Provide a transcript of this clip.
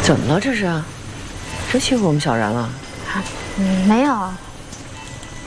怎么了这是？谁欺负我们小然了？ 没有。